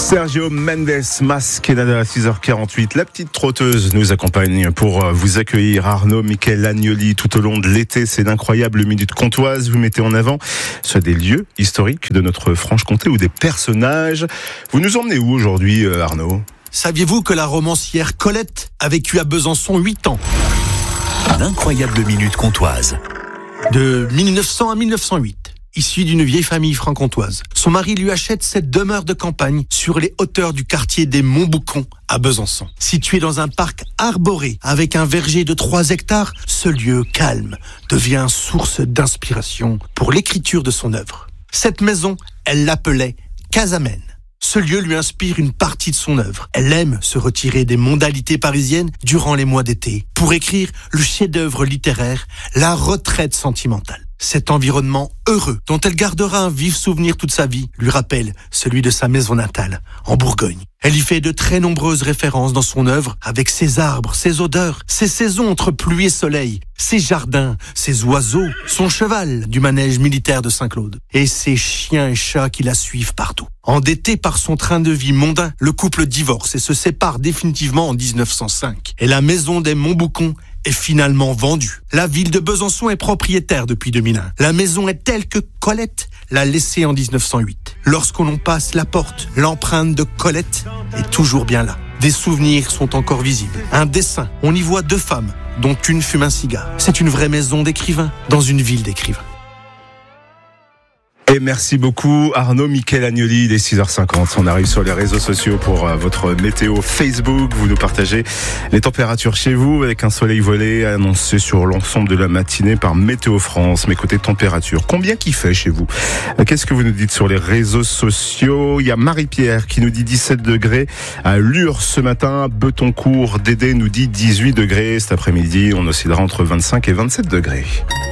Sergio Mendes, Mas Canada à 6h48. La petite trotteuse nous accompagne pour vous accueillir. Arnaud, Michael Agnoli, tout au long de l'été, c'est d'incroyables minutes comtoises. Vous mettez en avant soit des lieux historiques de notre Franche-Comté ou des personnages. Vous nous emmenez où aujourd'hui, Arnaud ? Saviez-vous que la romancière Colette a vécu à Besançon 8 ans ? L'incroyable minute comtoise. De 1900 à 1908. Issue d'une vieille famille franc-comtoise. Son mari lui achète cette demeure de campagne sur les hauteurs du quartier des Montboucons à Besançon. Situé dans un parc arboré avec un verger de 3 hectares, ce lieu calme devient source d'inspiration pour l'écriture de son œuvre. Cette maison, elle l'appelait Casamène. Ce lieu lui inspire une partie de son œuvre. Elle aime se retirer des mondanités parisiennes durant les mois d'été pour écrire le chef-d'œuvre littéraire, La retraite sentimentale. Cet environnement heureux, dont elle gardera un vif souvenir toute sa vie, lui rappelle celui de sa maison natale, en Bourgogne. Elle y fait de très nombreuses références dans son œuvre, avec ses arbres, ses odeurs, ses saisons entre pluie et soleil, ses jardins, ses oiseaux, son cheval du manège militaire de Saint-Claude, et ses chiens et chats qui la suivent partout. Endetté par son train de vie mondain, le couple divorce et se sépare définitivement en 1905. Et la maison des Montboucons est finalement vendue. La ville de Besançon est propriétaire depuis 2001. La maison est telle que Colette l'a laissée en 1908. Lorsqu'on passe la porte, l'empreinte de Colette est toujours bien là. Des souvenirs sont encore visibles. Un dessin, on y voit 2 femmes, dont une fume un cigare. C'est une vraie maison d'écrivains, dans une ville d'écrivains. Et merci beaucoup Arnaud, Michael Agnoli, il est 6h50. On arrive sur les réseaux sociaux pour votre météo Facebook. Vous nous partagez les températures chez vous avec un soleil volé annoncé sur l'ensemble de la matinée par Météo France. Mais côté température, combien qu'il fait chez vous ? Qu'est-ce que vous nous dites sur les réseaux sociaux ? Il y a Marie-Pierre qui nous dit 17 degrés à Lure ce matin. Betoncourt, Dédé nous dit 18 degrés. Cet après-midi, on oscillera entre 25 et 27 degrés.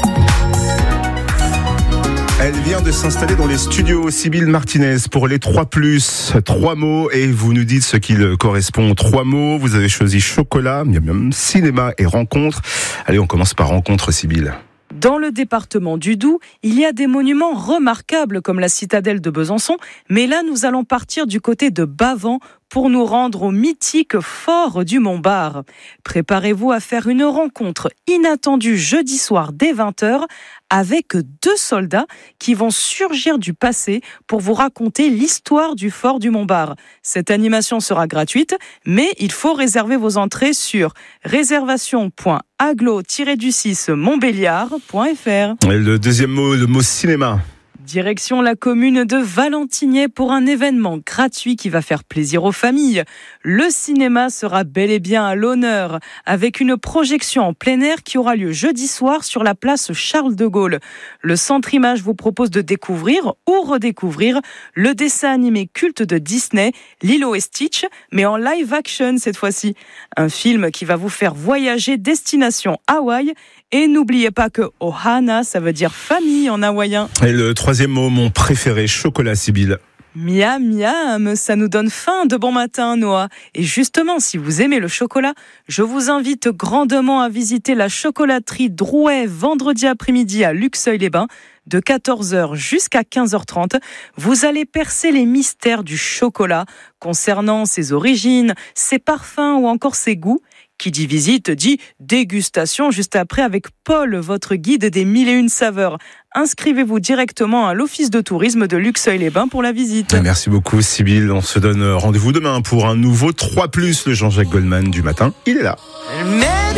Elle vient de s'installer dans les studios Sybille Martinez pour les 3+. 3 mots et vous nous dites ce qu'il correspond aux 3 mots. Vous avez choisi chocolat, il y a même cinéma et rencontre. Allez, on commence par rencontre, Sybille. Dans le département du Doubs, il y a des monuments remarquables comme la citadelle de Besançon, mais là nous allons partir du côté de Bavent pour nous rendre au mythique fort du Montbard. Préparez-vous à faire une rencontre inattendue jeudi soir dès 20h avec 2 soldats qui vont surgir du passé pour vous raconter l'histoire du fort du Montbard. Cette animation sera gratuite, mais il faut réserver vos entrées sur réservation.aglo-du6montbéliard.fr. Et le deuxième mot, le mot cinéma. Direction la commune de Valentigney pour un événement gratuit qui va faire plaisir aux familles. Le cinéma sera bel et bien à l'honneur avec une projection en plein air qui aura lieu jeudi soir sur la place Charles de Gaulle. Le Centre Image vous propose de découvrir ou redécouvrir le dessin animé culte de Disney, Lilo et Stitch, mais en live action cette fois-ci. Un film qui va vous faire voyager destination Hawaï. Et n'oubliez pas que Ohana, ça veut dire famille en hawaïen. Et le troisième mot, mon préféré, chocolat, Sybille. Miam, miam, ça nous donne faim de bon matin, Noah. Et justement, si vous aimez le chocolat, je vous invite grandement à visiter la chocolaterie Drouet vendredi après-midi à Luxeuil-les-Bains. De 14h jusqu'à 15h30, vous allez percer les mystères du chocolat concernant ses origines, ses parfums ou encore ses goûts. Qui dit visite dit dégustation juste après avec Paul, votre guide des 1001 saveurs. Inscrivez-vous directement à l'office de tourisme de Luxeuil-les-Bains pour la visite. Merci beaucoup Sybille, on se donne rendez-vous demain pour un nouveau 3+, le Jean-Jacques Goldman du matin. Il est là.